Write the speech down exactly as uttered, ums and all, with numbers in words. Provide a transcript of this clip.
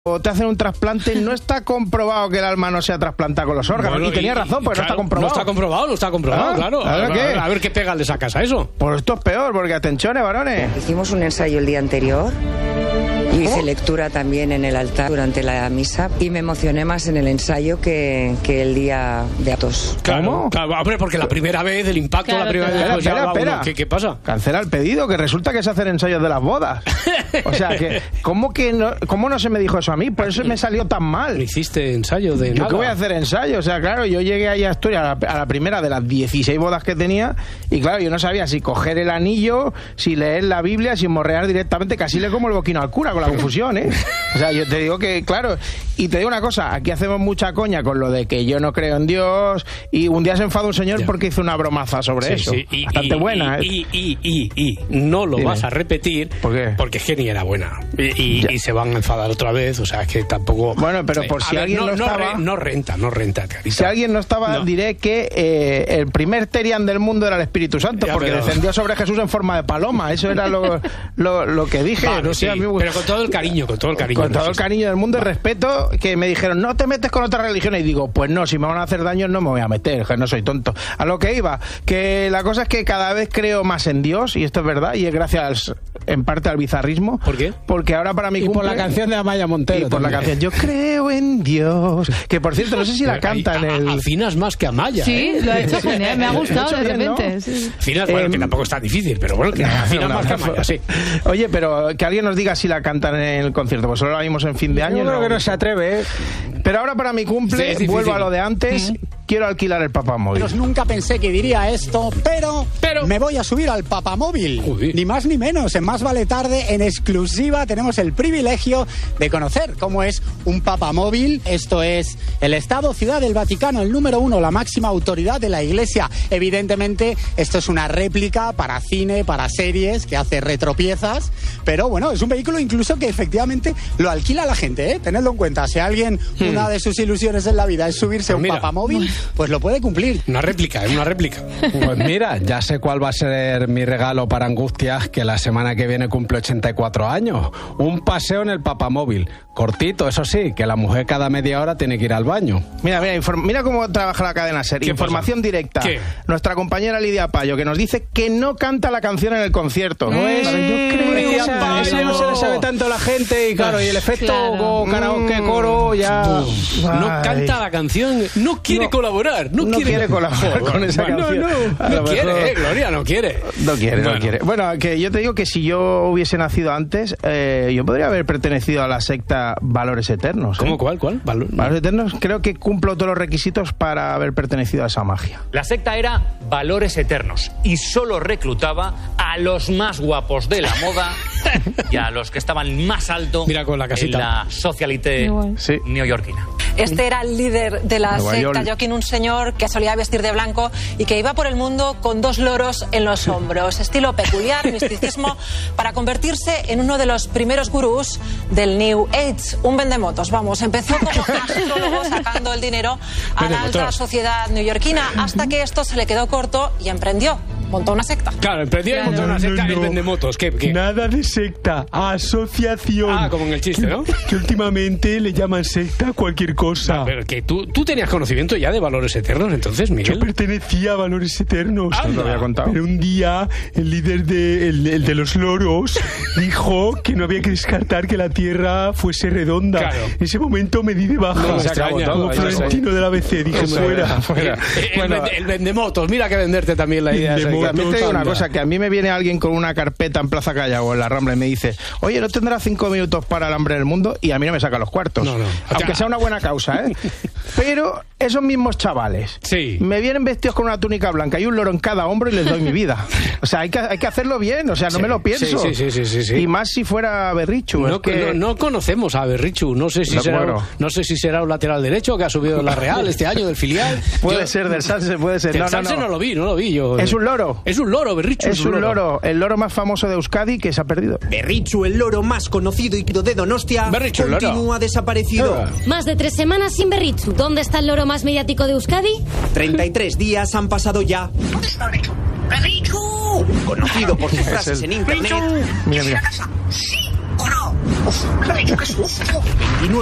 o te hacen un trasplante, no está comprobado que el alma no sea trasplantada con los órganos. Bueno, y tenía razón, pues claro, no está comprobado. No está comprobado, no está comprobado, ¿Ah? claro. A ver, a, a ver qué pega le sacas a eso. Pues esto es peor, porque atenciones, varones. Hicimos un ensayo el día anterior. Y hice lectura también en el altar durante la misa y me emocioné más en el ensayo que, que el día de Atos. Claro, claro, hombre, porque la primera vez, el impacto, claro, la primera vez... Espera, espera, espera. ¿Qué, ¿Qué pasa? Cancela el pedido, que resulta que se hacen ensayos de las bodas. O sea, que ¿cómo, que no, ¿cómo no se me dijo eso a mí? Por eso me salió tan mal. ¿No hiciste ensayo de ¿Yo nada? qué voy a hacer ensayo? O sea, claro, yo llegué ahí a Asturias a la, a la primera de las dieciséis bodas que tenía y claro, yo no sabía si coger el anillo, si leer la Biblia, si morrear directamente, casi le como el boquino al cura con la confusión, ¿eh? O sea, yo te digo que, claro, y te digo una cosa, aquí hacemos mucha coña con lo de que yo no creo en Dios, y un día se enfadó un señor ya. porque hizo una bromaza sobre sí, eso. Sí. Y, Bastante y, buena, ¿eh? Y, y, y, y, y no lo Dime. vas a repetir. ¿Por qué? Porque es que ni era buena. Y, y, y se van a enfadar otra vez, o sea, es que tampoco... Bueno, pero por eh, si ver, alguien no, no estaba... No, re, no renta, no renta, carita. Si alguien no estaba, no. diré que eh, el primer Terian del mundo era el Espíritu Santo, ya, porque pero... descendió sobre Jesús en forma de paloma. Eso era lo, lo, lo que dije. Vale, no sí, sé, a mí me... pero con todo el cariño, con todo el cariño. Con todo el cariño del mundo y respeto, que me dijeron, no te metes con otras religiones. Y digo, pues no, si me van a hacer daño no me voy a meter, que no soy tonto. A lo que iba, que la cosa es que cada vez creo más en Dios, y esto es verdad, y es gracias en parte al bizarrismo. ¿Por qué? Porque ahora para mi y cumple... por la canción de Amaya Montero. Y por también. la canción, yo creo en Dios. Que por cierto, no sé si la canta en el... Afinas más que Amaya. Sí, ¿eh? lo ha hecho genial, me ha gustado de repente. ¿no? Sí. Afinas, bueno, eh, que tampoco es tan difícil, pero bueno, que afinas más que Amaya, sí. Oye, pero que alguien nos diga si la cantan en el concierto, pues solo la vimos en fin de año. Yo creo no, que no se atreve, ¿eh? Pero ahora para mi cumple, sí, vuelvo a lo de antes, ¿Mm? quiero alquilar el Papamóvil. Pues nunca pensé que diría esto, pero, pero... me voy a subir al Papamóvil. Uy. Ni más ni menos, en Más Vale Tarde, en exclusiva, tenemos el privilegio de conocer cómo es un Papamóvil. Esto es el Estado Ciudad del Vaticano, el número uno, la máxima autoridad de la Iglesia. Evidentemente, esto es una réplica para cine, para series, que hace retropiezas, pero bueno, es un vehículo incluso que efectivamente lo alquila la gente, ¿eh? Tenedlo en cuenta, si alguien, hmm. una de sus ilusiones en la vida es subirse a un Papamóvil, pues lo puede cumplir. Una réplica, es una réplica. Pues mira, ya sé cuál va a ser mi regalo para Angustias, que la semana que viene cumple ochenta y cuatro años. Un paseo en el Papamóvil. Cortito, eso sí, que la mujer cada media hora tiene que ir al baño. Mira, mira, inform- mira cómo trabaja la cadena SER. Información pasa? directa. ¿Qué? Nuestra compañera Lidia Payo, que nos dice que no canta la canción en el concierto. No es... Yo creo que esa, esa, esa no se le sabe tanto a la gente y claro, y el efecto claro. karaoke, coro, ya... No canta la canción, no quiere no, colaborar. No, no quiere, quiere colaborar Joder, con esa bueno, canción. No, no, no quiere, mejor... eh, Gloria, no quiere. No quiere, bueno. no quiere. Bueno, que yo te digo que si yo hubiese nacido antes, eh, yo podría haber pertenecido a la secta Valores Eternos. ¿eh? ¿Cómo, cuál, cuál? Valor... Valores Eternos, creo que cumplo todos los requisitos para haber pertenecido a esa magia. La secta era Valores Eternos y solo reclutaba a los más guapos de la moda y a los que estaban más alto Mira con la casita. en la socialité sí. neoyorquina. Este era el líder de la Nueva secta, York. Joaquín, un señor que solía vestir de blanco y que iba por el mundo con dos loros en los hombros. Estilo peculiar, misticismo, para convertirse en uno de los primeros gurús del New Age. Un vendemotos, vamos. Empezó como astrólogo sacando el dinero a la alta sociedad neoyorquina hasta que esto se le quedó corto y emprendió. Montó una secta. Claro, emprendió y montó una secta. No, no, no. El vendemotos. ¿Qué, qué? Nada de secta, asociación. Ah, como en el chiste, ¿no? Que, que últimamente le llaman secta a cualquier cosa. Ah, pero que tú, tú tenías conocimiento ya de Valores Eternos, entonces, Miguel. Yo pertenecía a Valores Eternos. Ah, no lo había contado. Pero un día el líder de, el, el de los loros dijo que no había que descartar que la Tierra fuese redonda. Claro. En ese momento me di de baja. No, se acabó todo. Como Florentino del A B C, dije fuera. fuera. Eh, el, bueno, el vendemotos, mira que venderte también la idea. También te digo una cosa, que a mí me viene alguien con una carpeta en Plaza Callao o en la Rambla y me dice, oye, ¿no tendrás cinco minutos para el hambre del mundo? Y a mí no me saca los cuartos. No, no. Aunque sea una buena causa, ¿eh? Pero esos mismos chavales sí. me vienen vestidos con una túnica blanca y un loro en cada hombro y les doy mi vida. O sea, hay que, hay que hacerlo bien, o sea, no sí, me lo pienso. Sí, sí, sí, sí, sí. Y más si fuera Berrichu. No, es que... no, no conocemos a Berrichu, no sé si no, será bueno. no sé si será un lateral derecho que ha subido la Real este año del filial. Puede yo, ser del Sanse, puede ser. Del no, Sanse no, no. no lo vi, no lo vi yo. Es un loro. Es un loro, Berrichu. Es, es un loro. loro, el loro más famoso de Euskadi que se ha perdido. Berrichu, el loro más conocido y de Donostia, Berrichu, continúa desaparecido. Uh. Más de tres semanas sin Berrichu. ¿Dónde está el loro más mediático de Euskadi? treinta y tres días han pasado ya. ¿Dónde está Berrichu? ¡Berrichu! Conocido por sus frases en internet. Mira, mira. ¿Sí o no? ¡Qué susto!